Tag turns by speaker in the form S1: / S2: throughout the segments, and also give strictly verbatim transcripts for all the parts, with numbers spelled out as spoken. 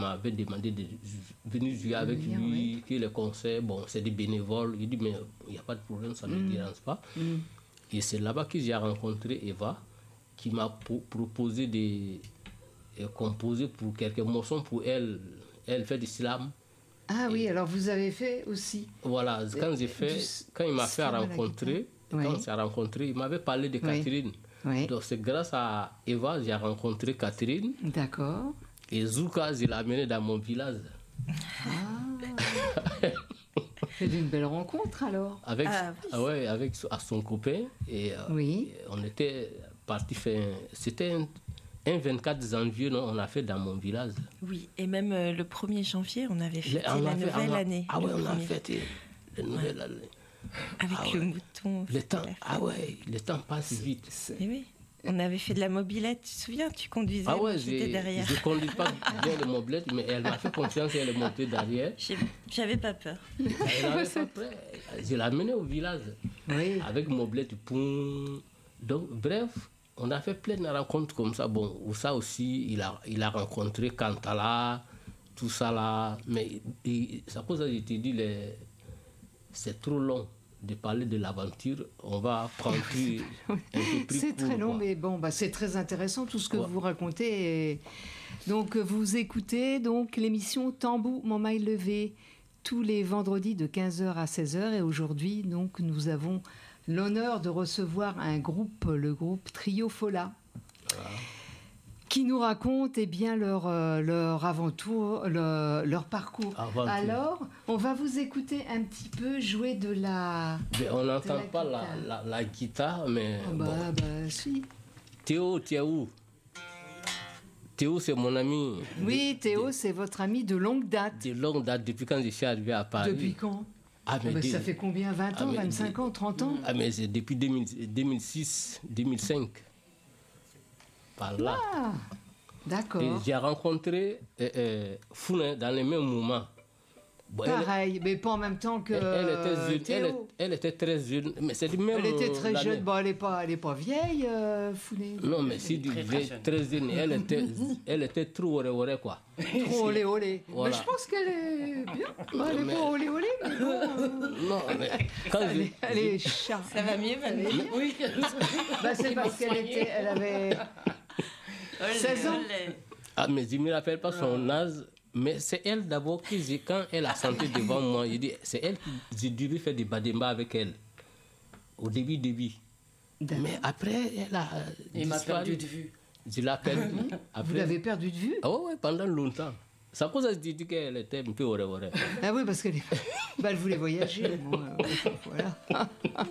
S1: m'avait demandé de venir jouer avec
S2: Venir,
S1: lui,
S2: ouais.
S1: que les concerts, bon, c'est des bénévoles. Il dit, mais il n'y a pas de problème, ça ne me
S2: Mm.
S1: dérange pas.
S2: Mm.
S1: Et c'est là-bas que j'ai rencontré Eva, qui m'a pro- proposé de euh, composer pour quelques morceaux pour elle. Elle fait du slam.
S2: Ah oui, alors vous avez fait aussi.
S1: Voilà, quand j'ai
S2: Du
S1: fait,
S2: s-
S1: quand il m'a fait
S2: slam à la
S1: rencontrer,
S2: guitare.
S1: quand
S2: Oui.
S1: on s'est rencontré, il m'avait parlé de
S2: Oui.
S1: Catherine.
S2: Oui.
S1: Donc c'est grâce à Eva j'ai rencontré Catherine.
S2: D'accord.
S1: Et Zouka, je l'ai amené dans mon village.
S2: C'est une belle rencontre alors.
S1: Avec,
S3: Ah oui.
S1: ah ouais, avec à son copain. Et, euh,
S2: Oui.
S1: et on était parti faire. C'était un, un vingt-quatre janvier, non, on a fait dans mon village.
S3: Oui, et même euh, le premier janvier, on avait fêté
S1: on
S3: la
S1: a fait-
S3: nouvelle
S1: on a-
S3: année.
S1: Ah ouais,
S3: le
S1: on a
S3: premier.
S1: fêté la nouvelle année.
S3: Avec
S1: Ah
S3: le
S1: ouais.
S3: mouton.
S1: Le
S3: c'était
S1: temps,
S3: la fête.
S1: ah ouais, le temps passe vite.
S3: Eh oui, on avait fait de la mobilette, tu te souviens, tu conduisais,
S1: Ah
S3: moi
S1: ouais,
S3: j'étais
S1: j'ai-
S3: derrière.
S1: je ne conduis pas bien le mobilette, mais elle m'a fait confiance et elle est montée derrière.
S3: J'ai- J'avais pas peur.
S1: Elle avait pas prêt. Je l'ai amenée au village
S2: Oui.
S1: avec mobilette, poum. Donc, bref, on a fait plein de rencontres comme ça. Bon, où ça aussi, il a, il a rencontré Kantala, tout ça là. Mais et, c'est à cause que je t'ai dit, les, c'est trop long de parler de l'aventure. On va prendre plus, un peu plus
S2: C'est
S1: court,
S2: très long,
S1: quoi.
S2: mais bon, bah, c'est très intéressant tout ce que
S1: Ouais.
S2: vous racontez. Et donc, euh, vous écoutez donc l'émission Tambou, mon maille levé, tous les vendredis de quinze heures à seize heures. Et aujourd'hui, donc, nous avons l'honneur de recevoir un groupe, le groupe Trio Fola, qui nous raconte eh bien, leur, euh, leur aventure, leur, leur parcours.
S1: Aventure.
S2: Alors, on va vous écouter un petit peu jouer de la...
S1: Mais on n'entend
S2: la
S1: pas la,
S2: guitare.
S1: la, la guitare, mais
S2: Oh,
S1: bon.
S2: bah, bah, si.
S1: Théo, tu es où? Théo, c'est mon ami.
S2: Oui, Théo, c'est votre ami de longue date.
S1: De longue date, depuis quand je suis arrivé à Paris.
S2: Depuis quand
S1: Ah, mais
S2: Ah bah,
S1: dès-
S2: Ça fait combien vingt
S1: Ah,
S2: ans,
S1: mais
S2: vingt-cinq
S1: dès-
S2: ans, trente ans
S1: Ah, mais c'est depuis deux mille, deux mille six, deux mille cinq. Par là.
S2: Ah,
S1: Et
S2: d'accord.
S1: j'ai rencontré euh, euh, Founé dans les mêmes moments. Bon, elle-
S2: Pareil, mais pas en même temps que
S1: elle, elle était jeune, elle,
S2: Théo.
S1: elle était très jeune, mais c'est du même.
S2: Elle était
S1: euh,
S2: très
S1: l'année.
S2: jeune. Bon, elle n'est pas, elle est pas vieille, euh, Founé.
S1: Non, mais si du
S4: très, très
S1: vieille,
S4: jeune.
S1: très jeune, elle était, elle était trop oré oré quoi.
S2: Trop olé olé.
S1: Voilà.
S2: Mais je pense qu'elle est bien. Bon, elle n'est
S1: mais-
S2: pas olé olé, mais bon. euh,
S1: Non, mais quand
S2: Elle
S1: je-
S2: est, elle est chat.
S3: Ça va mieux maintenant.
S4: Oui,
S2: Bah, c'est parce qu'elle était, elle avait seize ans.
S1: Ah, mais je ne me rappelle pas son âge, mais c'est elle d'abord que j'ai, quand elle a chanté devant moi, je dis, c'est elle que j'ai dû faire des bademba avec elle. Au début, début.
S2: D'accord.
S1: Mais après, elle a.
S4: il m'a
S1: disparu.
S4: perdu de vue.
S1: Je l'ai perdu.
S2: Vous
S1: Après,
S2: l'avez perdu de vue
S1: ah ouais, ouais, pendant longtemps. C'est à cause que je dis qu'elle était un peu oré oré.
S2: Ah oui, parce qu'elle est... bah, elle voulait voyager. Bon, euh, voilà.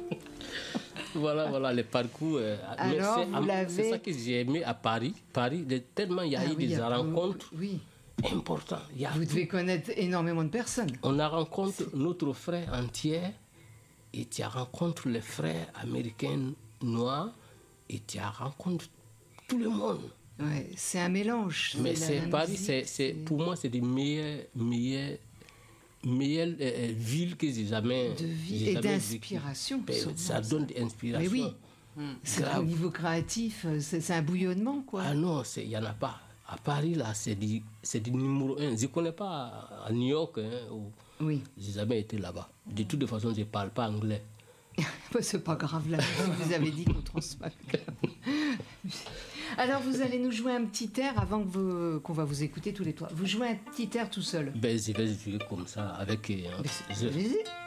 S1: Voilà, voilà, le parcours. euh, mais
S2: Alors,
S1: c'est,
S2: vous
S1: à-
S2: l'avez-
S1: c'est ça que j'ai aimé à Paris. Paris, de- tellement il y a
S2: Ah
S1: eu
S2: oui, il y
S1: des
S2: a
S1: rencontres
S2: beaucoup- Oui.
S1: importantes. Il y a
S2: Vous devez connaître énormément de personnes.
S1: On a rencontré notre frère entier et tu as rencontré les frères américains noirs et tu as rencontré tout le monde.
S2: Ouais, c'est un mélange.
S1: Mais
S2: la-
S1: c'est
S2: la
S1: Paris,
S2: musique,
S1: c'est, c'est, pour moi, c'est des meilleures, meilleures, meilleures euh, euh, villes que j'ai jamais
S2: de vie
S1: j'ai
S2: et
S1: jamais
S2: d'inspiration.
S1: vécues.
S2: sûrement,
S1: Ça donne de l'inspiration.
S2: Mais oui. C'est
S1: Grave.
S2: au niveau créatif, euh, c'est c'est un bouillonnement, quoi.
S1: Ah non, il n'y en a pas. À Paris, là, c'est du, c'est du numéro un. Je ne connais pas à New York, hein, où
S2: Oui.
S1: j'ai jamais été là-bas. De toute façon, je ne parle pas anglais.
S2: Bah, c'est pas grave, là. Vous avez dit qu'on transmet. Alors, vous allez nous jouer un petit air avant que vous- qu'on va vous écouter tous les trois. Vous jouez un petit air tout seul.
S1: Ben, je vais jouer comme ça avec. euh,
S2: Mais c'est-
S1: je-
S2: Allez-y.